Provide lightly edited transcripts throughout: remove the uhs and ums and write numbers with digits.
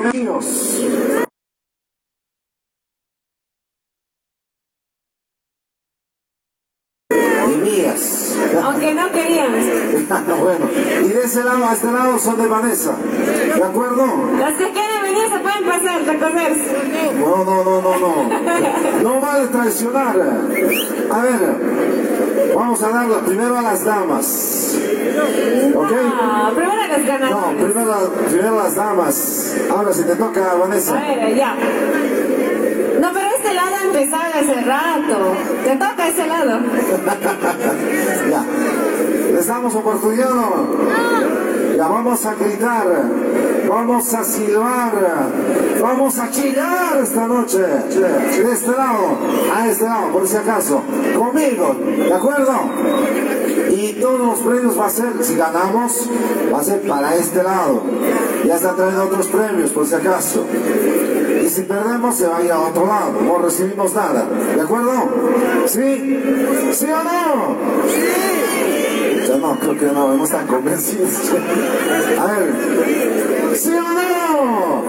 míos. Y mías. Aunque no querían. Bueno, y de ese lado a este lado son de Vanessa. ¿De acuerdo? Los que quieren venir se pueden pasar, recogerse. No. No vale traicionar. A ver, vamos a darla primero a las damas. ¿Ok? No, primero las ganas. No, primero las damas. Ahora si te toca, Vanessa. A ver, ya. No, pero este lado ha empezado hace rato. Te toca ese lado. Ya. ¿Les damos oportunidad o no? Ya vamos a gritar, vamos a silbar, vamos a chillar esta noche. De este lado, a este lado, por si acaso. Conmigo, ¿de acuerdo? Y todos los premios va a ser, si ganamos, va a ser para este lado. Ya está trayendo otros premios, por si acaso. Y si perdemos, se va a ir a otro lado. No recibimos nada. ¿De acuerdo? ¿Sí? ¿Sí o no? Sí. Yo no, creo que no están convencidos. A ver. ¿Sí o no?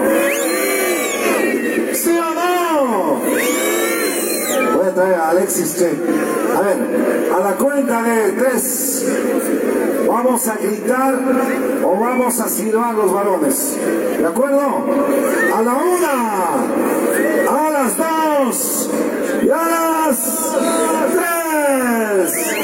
¿Sí o no? Voy a traer a Alexis, che. A ver, a la cuenta de 3. ¿Vamos a gritar o vamos a silbar los varones? ¿De acuerdo? A la 1, a las 2 y a las 3.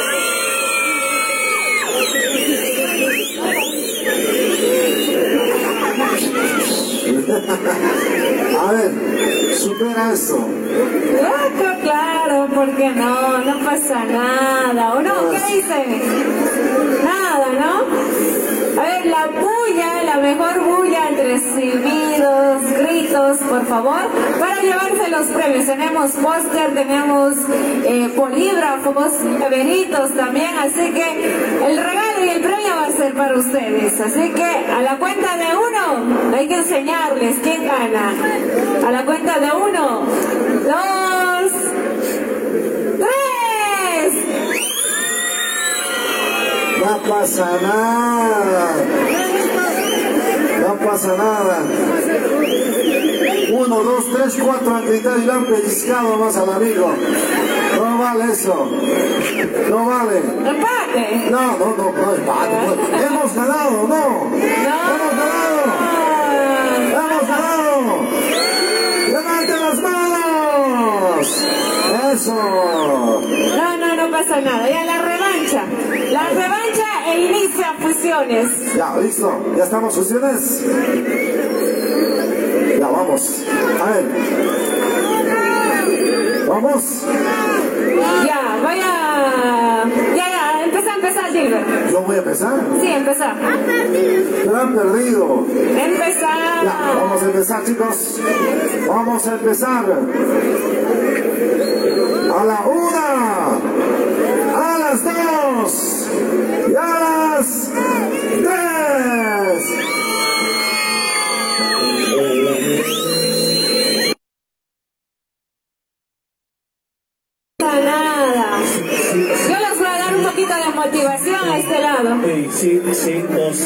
A ver, supera esto. Claro, porque no pasa nada. ¿O no? ¿Qué dicen? Nada, ¿no? A ver, la bulla, la mejor bulla entre silbidos, gritos, por favor, para llevarse los premios. Tenemos póster, tenemos polígrafos, llaveritos también, así que el regalo y el premio va a ser para ustedes. Así que a la cuenta de 1 hay que enseñarles quién gana. A la cuenta de 1, 2, 3. No pasa nada. No pasa nada. 1, 2, 3, 4 han gritado y le han pellizcado más al amigo. No vale eso. No vale. ¡Empate! No, empate. Hemos ganado, no. Hemos ganado. Hemos ganado. ¡Levanten las manos! ¡Eso! No pasa nada. Ya la revancha. La revancha e inicia fusiones. Ya, listo. ¿Ya estamos fusiones? Ya, vamos. A ver. ¿Vamos? Ya, vaya. Ya, empezar, Gilbert. ¿Yo voy a empezar? Sí, empezar. Pero han perdido. Empezar. Ya, vamos a empezar, chicos. Vamos a empezar. A la 1, a las 2 y a las 3. Nada. Yo les voy a dar un poquito de motivación a este lado. Sí, 2.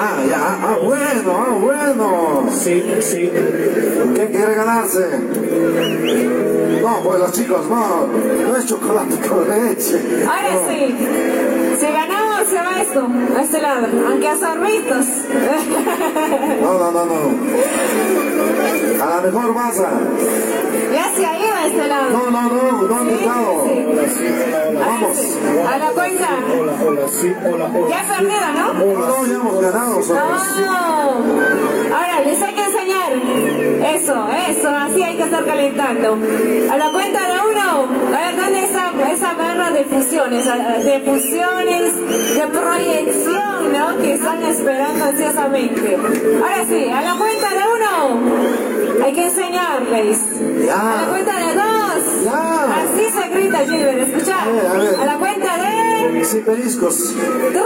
Bueno. Sí. ¿Qué quiere ganarse? No, pues los chicos, no es chocolate con leche. Ahora sí, si ganamos se va esto, a este lado, aunque a sorbitos. No. A la mejor masa. Ya se ha ido a este lado. No han gritado. Sí. Vamos. A la cuenta. Hola. Ya he perdido, ¿no? No, ya hemos ganado nosotros. No. Ahora les hay que enseñar. Eso, así hay que estar calentando. A la cuenta de 1, a ver, ¿dónde está esa barra de fusiones? De proyección, ¿no? Que están esperando ansiosamente. Ahora sí, a la cuenta de 1, hay que enseñarles. Ya. A la cuenta de 2, Ya. así se grita, Gilbert, escucha. A ver. A la cuenta de Sin periscos. 3.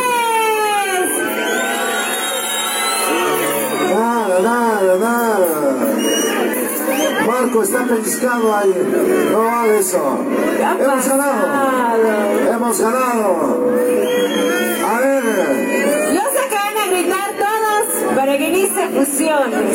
Nada. Marco está pellizcado ahí. No vale eso. Hemos ganado. A ver. Yo sé que van a gritar todos para que inicie fusiones.